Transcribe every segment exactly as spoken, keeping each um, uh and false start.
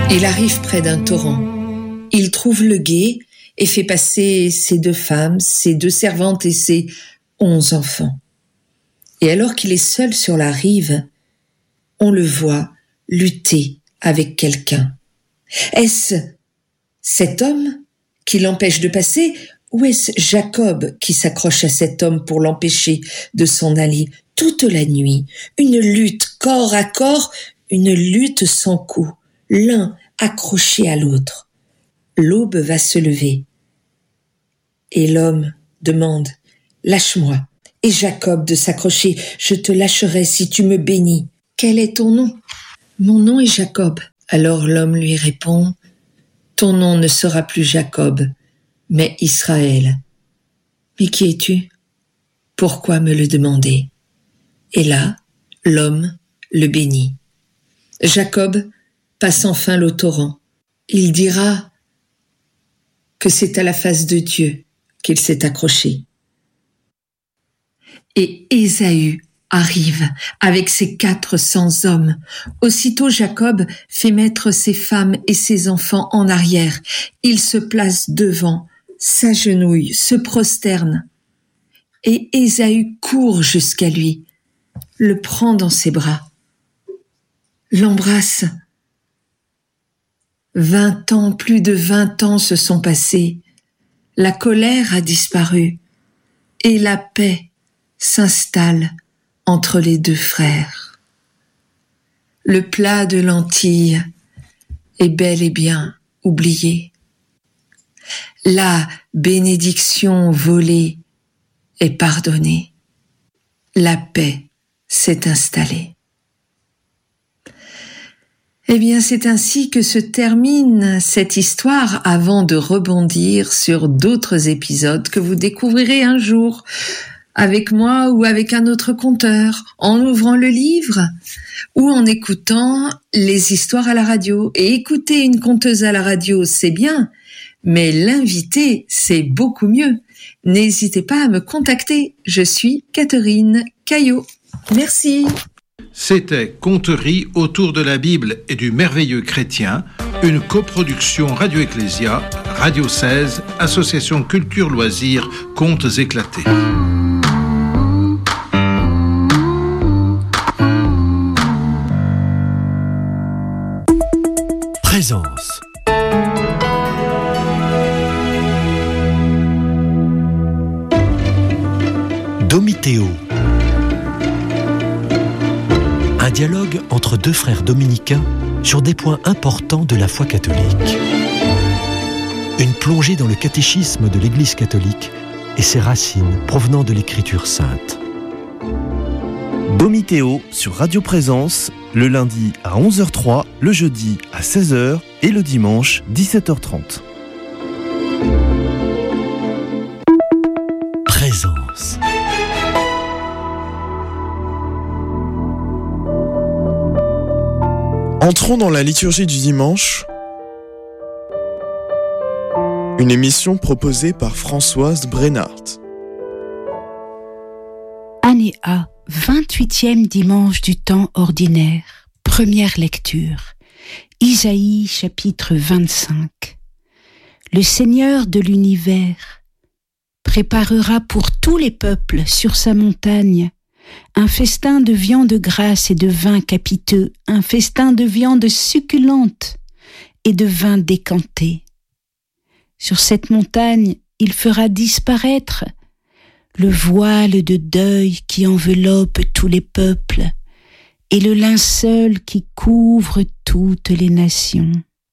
Il arrive près d'un torrent. Il trouve le gué et fait passer ses deux femmes, ses deux servantes et ses onze enfants. Et alors qu'il est seul sur la rive, on le voit lutter avec quelqu'un. Est-ce cet homme qui l'empêche de passer ou est-ce Jacob qui s'accroche à cet homme pour l'empêcher de s'en aller toute la nuit? Une lutte corps à corps, une lutte sans coup, l'un accroché à l'autre. L'aube va se lever. Et l'homme demande « Lâche-moi ». Et Jacob de s'accrocher « Je te lâcherai si tu me bénis ». « Quel est ton nom ?»« Mon nom est Jacob. » Alors l'homme lui répond « Ton nom ne sera plus Jacob, mais Israël. » « Mais qui es-tu ? Pourquoi me le demander ?» Et là, l'homme le bénit. Jacob passe enfin le torrent. Il dira que c'est à la face de Dieu qu'il s'est accroché. Et Ésaü arrive avec ses quatre cents hommes. Aussitôt Jacob fait mettre ses femmes et ses enfants en arrière. Il se place devant, s'agenouille, se prosterne. Et Ésaü court jusqu'à lui, le prend dans ses bras, l'embrasse. Vingt ans, plus de vingt ans se sont passés. La colère a disparu et la paix s'installe entre les deux frères. Le plat de lentilles est bel et bien oublié. La bénédiction volée est pardonnée. La paix s'est installée. Eh bien, c'est ainsi que se termine cette histoire avant de rebondir sur d'autres épisodes que vous découvrirez un jour avec moi ou avec un autre conteur, en ouvrant le livre ou en écoutant les histoires à la radio. Et écouter une conteuse à la radio, c'est bien, mais l'inviter, c'est beaucoup mieux. N'hésitez pas à me contacter. Je suis Catherine Caillot. Merci. C'était Conteries autour de la Bible et du merveilleux chrétien, une coproduction Radio Ecclésia, Radio seize, Association Culture Loisirs, Contes éclatés. Présence. Domitéo. Un dialogue entre deux frères dominicains sur des points importants de la foi catholique. Une plongée dans le catéchisme de l'Église catholique et ses racines provenant de l'Écriture sainte. Domitéo sur Radio Présence, le lundi à onze heures trois, le jeudi à seize heures et le dimanche dix-sept heures trente. Présence. Entrons dans la liturgie du dimanche, une émission proposée par Françoise Brennart. Année A, vingt-huitième dimanche du temps ordinaire, première lecture, Isaïe chapitre vingt-cinq. Le Seigneur de l'univers préparera pour tous les peuples sur sa montagne un festin de viande grasse et de vin capiteux, un festin de viande succulente et de vin décanté. Sur cette montagne, il fera disparaître le voile de deuil qui enveloppe tous les peuples et le linceul qui couvre toutes les nations.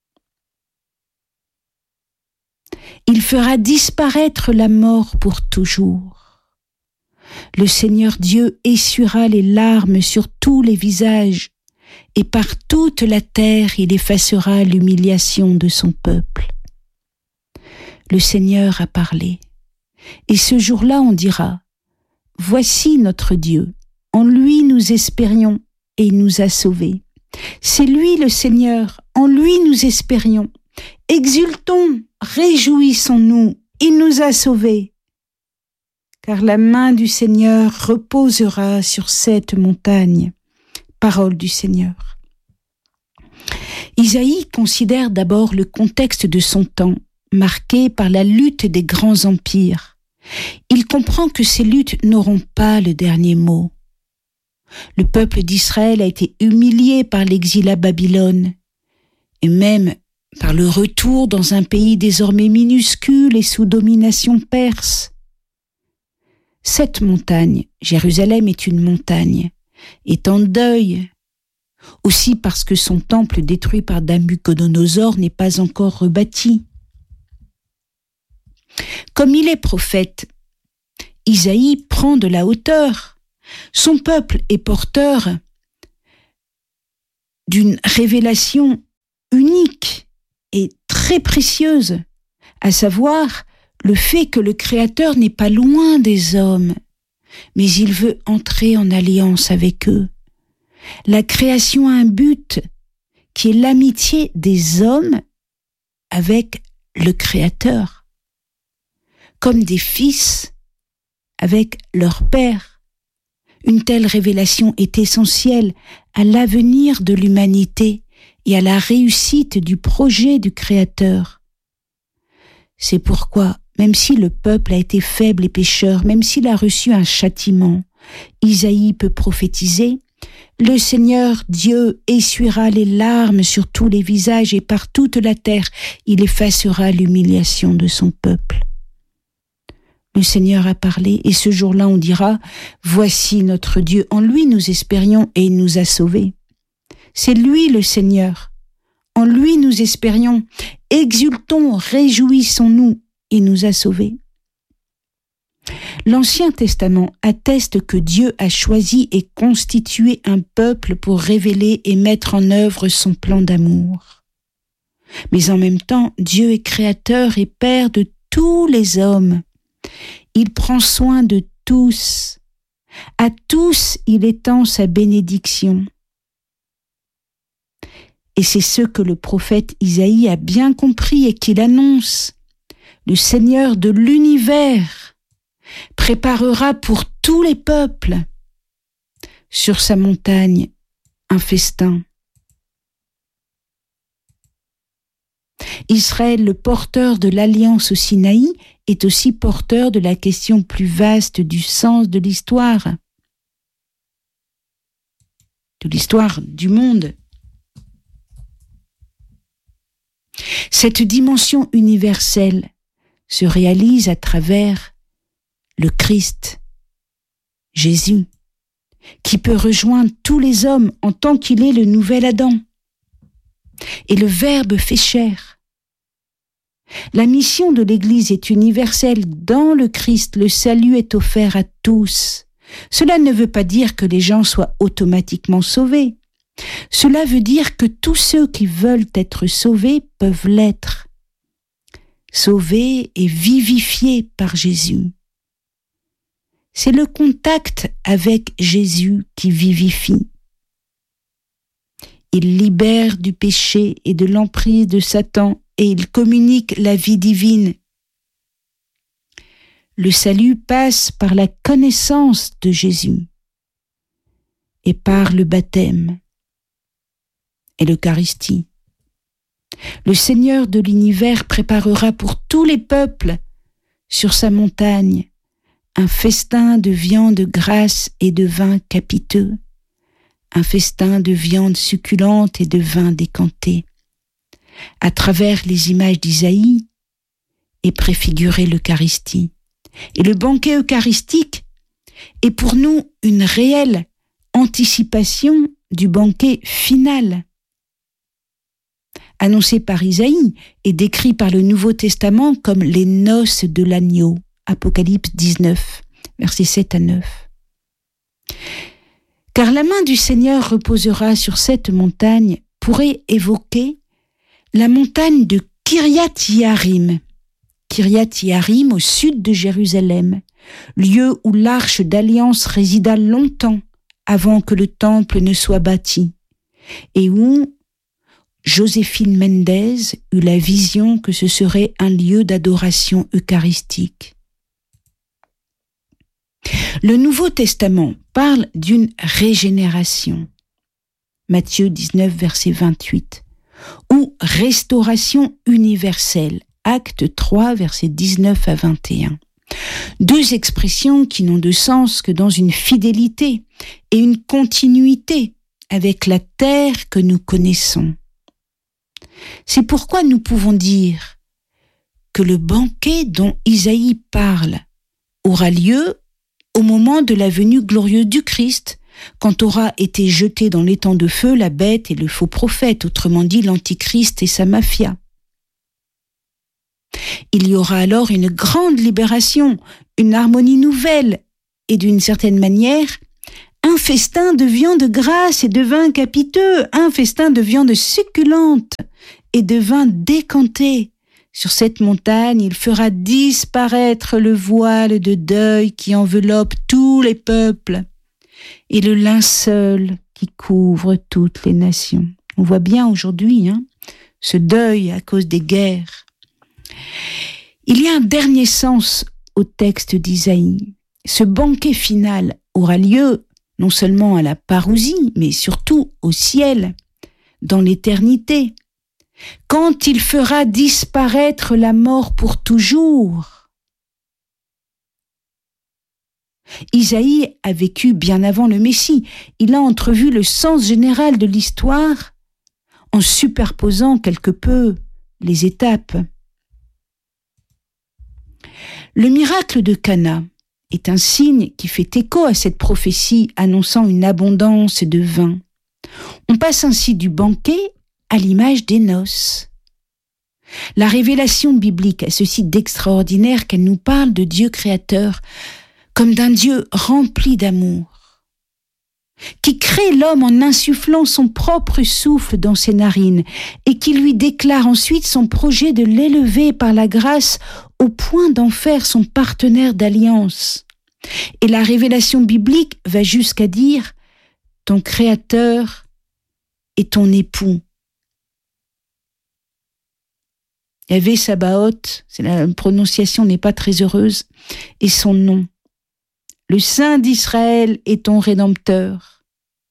Il fera disparaître la mort pour toujours. Le Seigneur Dieu essuiera les larmes sur tous les visages, et par toute la terre il effacera l'humiliation de son peuple. Le Seigneur a parlé, et ce jour-là on dira, « Voici notre Dieu, en lui nous espérions, et il nous a sauvés. C'est lui le Seigneur, en lui nous espérions. Exultons, réjouissons-nous, il nous a sauvés. » Car la main du Seigneur reposera sur cette montagne. Parole du Seigneur. Isaïe considère d'abord le contexte de son temps, marqué par la lutte des grands empires. Il comprend que ces luttes n'auront pas le dernier mot. Le peuple d'Israël a été humilié par l'exil à Babylone, et même par le retour dans un pays désormais minuscule et sous domination perse. Cette montagne, Jérusalem est une montagne, est en deuil, aussi parce que son temple détruit par Nabuchodonosor n'est pas encore rebâti. Comme il est prophète, Isaïe prend de la hauteur. Son peuple est porteur d'une révélation unique et très précieuse, à savoir le fait que le Créateur n'est pas loin des hommes, mais il veut entrer en alliance avec eux. La création a un but qui est l'amitié des hommes avec le Créateur, comme des fils avec leur père. Une telle révélation est essentielle à l'avenir de l'humanité et à la réussite du projet du Créateur. C'est pourquoi, même si le peuple a été faible et pécheur, même s'il a reçu un châtiment, Isaïe peut prophétiser « Le Seigneur Dieu essuiera les larmes sur tous les visages et par toute la terre, il effacera l'humiliation de son peuple. » Le Seigneur a parlé, et ce jour-là on dira « Voici notre Dieu, en lui nous espérions et il nous a sauvés. » C'est lui le Seigneur, en lui nous espérions, exultons, réjouissons-nous, il nous a sauvés. L'Ancien Testament atteste que Dieu a choisi et constitué un peuple pour révéler et mettre en œuvre son plan d'amour. Mais en même temps, Dieu est créateur et père de tous les hommes. Il prend soin de tous. À tous, il étend sa bénédiction. Et c'est ce que le prophète Isaïe a bien compris et qu'il annonce. Le Seigneur de l'univers préparera pour tous les peuples sur sa montagne un festin. Israël, le porteur de l'alliance au Sinaï, est aussi porteur de la question plus vaste du sens de l'histoire, de l'histoire du monde. Cette dimension universelle se réalise à travers le Christ, Jésus, qui peut rejoindre tous les hommes en tant qu'il est le nouvel Adam. Et le Verbe fait chair. La mission de l'Église est universelle. Dans le Christ, le salut est offert à tous. Cela ne veut pas dire que les gens soient automatiquement sauvés. Cela veut dire que tous ceux qui veulent être sauvés peuvent l'être. Sauvés et vivifiés par Jésus. C'est le contact avec Jésus qui vivifie. Il libère du péché et de l'emprise de Satan et il communique la vie divine. Le salut passe par la connaissance de Jésus et par le baptême et l'Eucharistie. Le Seigneur de l'univers préparera pour tous les peuples sur sa montagne un festin de viande grasse et de vin capiteux, un festin de viande succulente et de vin décanté. À travers les images d'Isaïe est préfigurée l'Eucharistie. Et le banquet eucharistique est pour nous une réelle anticipation du banquet final. Annoncé par Isaïe et décrit par le Nouveau Testament comme les noces de l'agneau. Apocalypse dix-neuf, versets sept à neuf. Car la main du Seigneur reposera sur cette montagne pourrait évoquer la montagne de Kiryat-Yarim. Kiryat-Yarim au sud de Jérusalem, lieu où l'arche d'alliance résida longtemps avant que le temple ne soit bâti, et où Joséphine Mendez eut la vision que ce serait un lieu d'adoration eucharistique. Le Nouveau Testament parle d'une régénération. Matthieu dix-neuf, verset vingt-huit. ou restauration universelle, acte trois, versets dix-neuf à vingt et un. Deux expressions qui n'ont de sens que dans une fidélité et une continuité avec la terre que nous connaissons. C'est pourquoi nous pouvons dire que le banquet dont Isaïe parle aura lieu au moment de la venue glorieuse du Christ, quand aura été jeté dans l'étang de feu la bête et le faux prophète, autrement dit l'antichrist et sa mafia. Il y aura alors une grande libération, une harmonie nouvelle et d'une certaine manière, un festin de viande grasse et de vin capiteux, un festin de viande succulente et de vin décanté. Sur cette montagne, il fera disparaître le voile de deuil qui enveloppe tous les peuples et le linceul qui couvre toutes les nations. On voit bien aujourd'hui hein, ce deuil à cause des guerres. Il y a un dernier sens au texte d'Isaïe. Ce banquet final aura lieu non seulement à la parousie, mais surtout au ciel, dans l'éternité, quand il fera disparaître la mort pour toujours. Isaïe a vécu bien avant le Messie. Il a entrevu le sens général de l'histoire en superposant quelque peu les étapes. Le miracle de Cana est un signe qui fait écho à cette prophétie annonçant une abondance de vin. On passe ainsi du banquet à l'image des noces. La révélation biblique a ceci d'extraordinaire qu'elle nous parle de Dieu créateur comme d'un Dieu rempli d'amour, qui crée l'homme en insufflant son propre souffle dans ses narines et qui lui déclare ensuite son projet de l'élever par la grâce au point d'en faire son partenaire d'alliance. Et la révélation biblique va jusqu'à dire « ton créateur est ton époux ». Yahvé Sabaoth, c'est la prononciation n'est pas très heureuse, et son nom. Le Saint d'Israël est ton Rédempteur.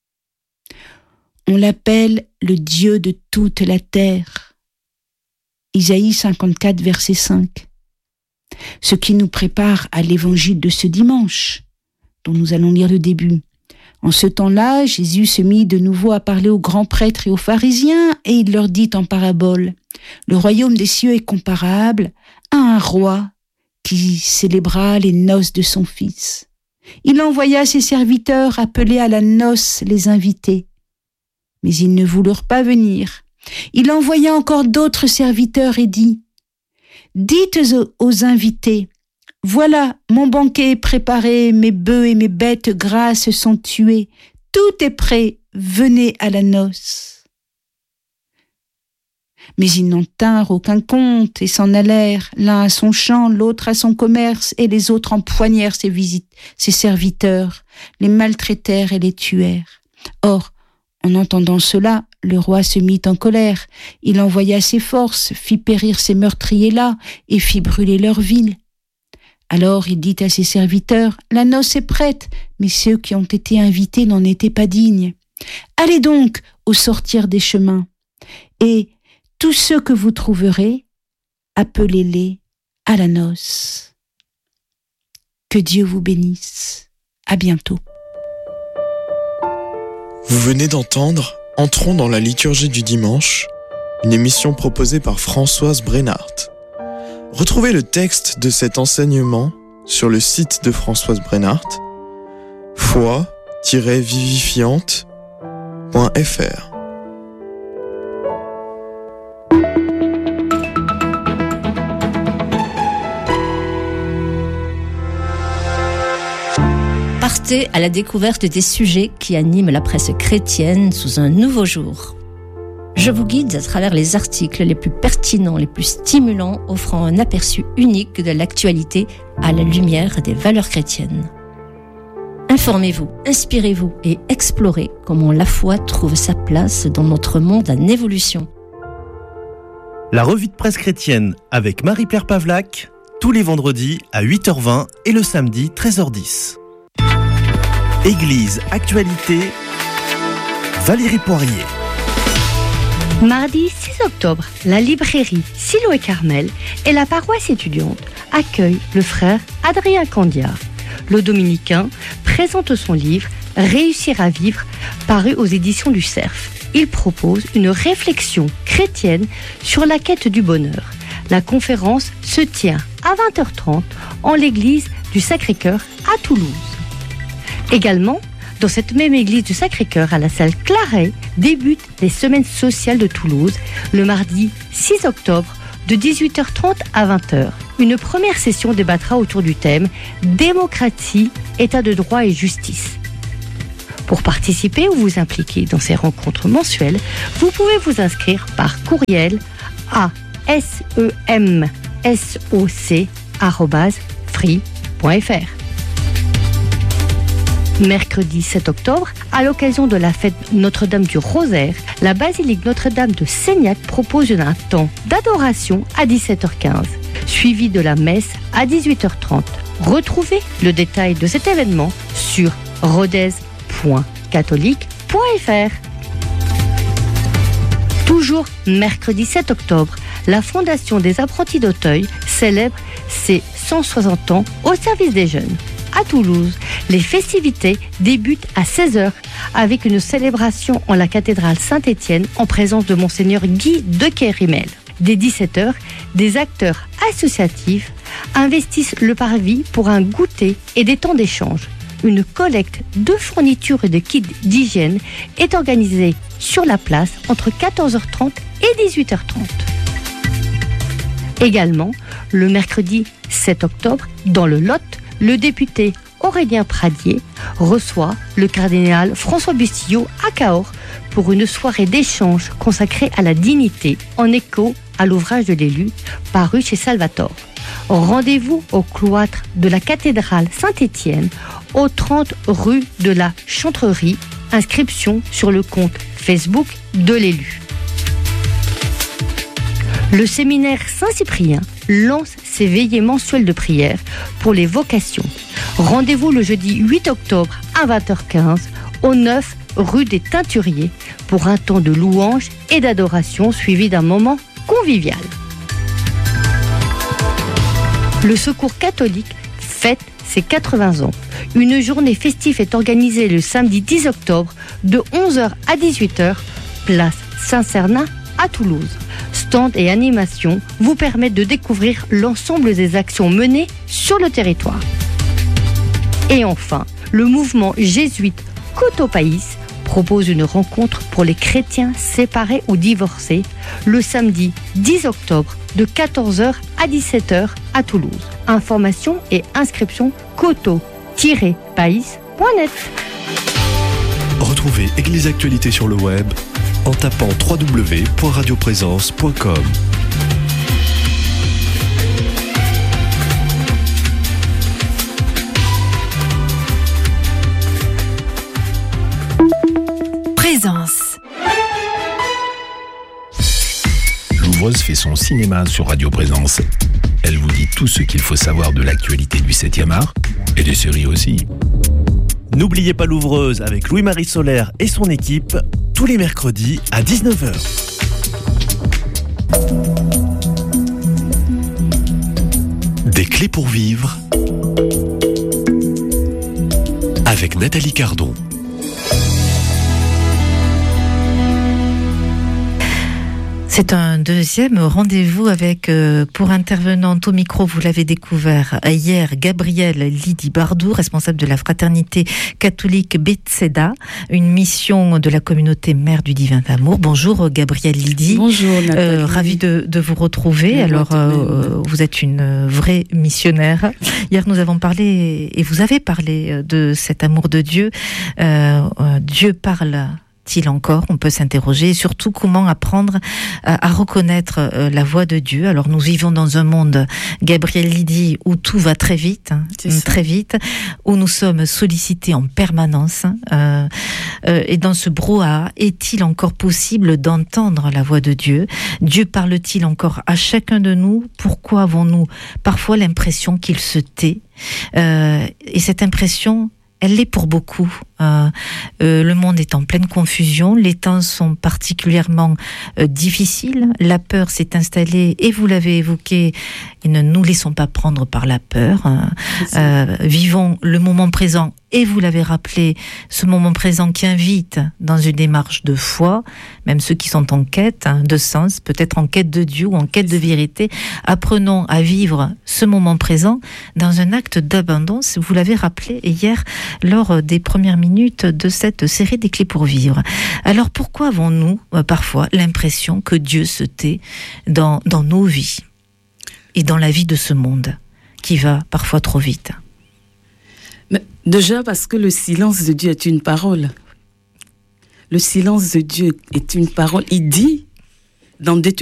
On l'appelle le Dieu de toute la terre. Isaïe cinquante-quatre, verset cinq. Ce qui nous prépare à l'évangile de ce dimanche, dont nous allons lire le début. En ce temps-là, Jésus se mit de nouveau à parler aux grands prêtres et aux pharisiens, et il leur dit en parabole, « Le royaume des cieux est comparable à un roi qui célébra les noces de son fils. Il envoya ses serviteurs appeler à la noce les invités. Mais ils ne voulurent pas venir. Il envoya encore d'autres serviteurs et dit, « Dites aux invités, voilà, mon banquet est préparé, mes bœufs et mes bêtes grasses sont tués. Tout est prêt, venez à la noce. » Mais ils n'en tinrent aucun compte et s'en allèrent, l'un à son champ, l'autre à son commerce, et les autres empoignèrent ses, visites, ses serviteurs, les maltraitèrent et les tuèrent. Or, en entendant cela, le roi se mit en colère. Il envoya ses forces, fit périr ces meurtriers-là et fit brûler leur ville. Alors il dit à ses serviteurs, « La noce est prête, mais ceux qui ont été invités n'en étaient pas dignes. Allez donc au sortir des chemins, et tous ceux que vous trouverez, appelez-les à la noce. » Que Dieu vous bénisse. À bientôt. Vous venez d'entendre Entrons dans la liturgie du dimanche, une émission proposée par Françoise Brennart. Retrouvez le texte de cet enseignement sur le site de Françoise Brennart, foi tiret vivifiante point f r. Partez à la découverte des sujets qui animent la presse chrétienne sous un nouveau jour. Je vous guide à travers les articles les plus pertinents, les plus stimulants, offrant un aperçu unique de l'actualité à la lumière des valeurs chrétiennes. Informez-vous, inspirez-vous et explorez comment la foi trouve sa place dans notre monde en évolution. La revue de presse chrétienne avec Marie-Pierre Pavlac, tous les vendredis à huit heures vingt et le samedi treize heures dix. Église, actualité, Valérie Poirier. Mardi six octobre, la librairie Silo et Carmel et la paroisse étudiante accueillent le frère Adrien Candia. Le dominicain présente son livre « Réussir à vivre » paru aux éditions du Cerf. Il propose une réflexion chrétienne sur la quête du bonheur. La conférence se tient à vingt heures trente en l'église du Sacré-Cœur à Toulouse. Également, dans cette même église du Sacré-Cœur, à la salle Claret, débutent les semaines sociales de Toulouse le mardi six octobre de dix-huit heures trente à vingt heures. Une première session débattra autour du thème « Démocratie, État de droit et justice ». Pour participer ou vous impliquer dans ces rencontres mensuelles, vous pouvez vous inscrire par courriel à semsoc arobase free point f r. Mercredi sept octobre, à l'occasion de la fête Notre-Dame du Rosaire, la basilique Notre-Dame de Seignac propose un temps d'adoration à dix-sept heures quinze, suivi de la messe à dix-huit heures trente. Retrouvez le détail de cet événement sur rodez point catholique point f r. Toujours mercredi sept octobre, la Fondation des apprentis d'Auteuil célèbre ses cent soixante ans au service des jeunes. À Toulouse, les festivités débutent à seize heures avec une célébration en la cathédrale Saint-Étienne en présence de Monseigneur Guy de Kérimel. Dès dix-sept heures, des acteurs associatifs investissent le parvis pour un goûter et des temps d'échange. Une collecte de fournitures et de kits d'hygiène est organisée sur la place entre quatorze heures trente et dix-huit heures trente. Également, le mercredi sept octobre, dans le Lot, le député Aurélien Pradier reçoit le cardinal François Bustillo à Cahors pour une soirée d'échange consacrée à la dignité en écho à l'ouvrage de l'élu paru chez Salvatore. Rendez-vous au cloître de la cathédrale Saint-Étienne au trente rue de la Chantrerie. Inscription sur le compte Facebook de l'élu. Le séminaire Saint-Cyprien lance ses veillées mensuelles de prière pour les vocations. Rendez-vous le jeudi huit octobre à vingt heures quinze au neuf rue des Teinturiers pour un temps de louange et d'adoration suivi d'un moment convivial. Le Secours catholique fête ses quatre-vingts ans. Une journée festive est organisée le samedi dix octobre de onze heures à dix-huit heures, place Saint-Cernin à Toulouse. Stand et animation vous permettent de découvrir l'ensemble des actions menées sur le territoire. Et enfin, le mouvement jésuite Cotopaïs propose une rencontre pour les chrétiens séparés ou divorcés le samedi dix octobre de quatorze heures à dix-sept heures à Toulouse. Informations et inscriptions coto tiret païs point net. Retrouvez Église Actualité sur le web en tapant w w w point radio présence point com. Présence. Louvreuse fait son cinéma sur Radio Présence. Elle vous dit tout ce qu'il faut savoir de l'actualité du septième art et des séries aussi. N'oubliez pas Louvreuse avec Louis-Marie Solaire et son équipe tous les mercredis à dix-neuf heures. Des clés pour vivre avec Nathalie Cardon. C'est un deuxième rendez-vous avec, euh, pour intervenante au micro, vous l'avez découvert hier, Gabrielle Lydie Bardou, responsable de la fraternité catholique Bethesda, une mission de la communauté Mère du Divin Amour. Bonjour Gabrielle Lydie. Bonjour Nathalie. Euh, ravie de, de vous retrouver. Oui, Alors, euh, vous êtes une vraie missionnaire. Hier, nous avons parlé, et vous avez parlé de cet amour de Dieu. Euh, euh, Dieu parle... il encore, on peut s'interroger, et surtout comment apprendre à, à reconnaître euh, la voix de Dieu. Alors nous vivons dans un monde, Gabrielle Lydie, où tout va très vite, hein, très vite, où nous sommes sollicités en permanence, euh, euh, et dans ce brouhaha, est-il encore possible d'entendre la voix de Dieu? Dieu parle-t-il encore à chacun de nous? Pourquoi avons-nous parfois l'impression qu'il se tait? euh, Et cette impression, Elle l'est pour beaucoup. Euh, euh, le monde est en pleine confusion, les temps sont particulièrement euh, difficiles, la peur s'est installée et vous l'avez évoqué, et ne nous laissons pas prendre par la peur. Hein. Euh, vivons le moment présent et vous l'avez rappelé, ce moment présent qui invite dans une démarche de foi, même ceux qui sont en quête hein, de sens, peut-être en quête de Dieu ou en quête de vérité, apprenons à vivre ce moment présent dans un acte d'abondance. Vous l'avez rappelé hier lors des premières minutes de cette série des clés pour vivre. Alors pourquoi avons-nous euh, parfois l'impression que Dieu se tait dans, dans nos vies et dans la vie de ce monde qui va parfois trop vite? Mais déjà parce que le silence de Dieu est une parole. Le silence de Dieu est une parole. Il dit dans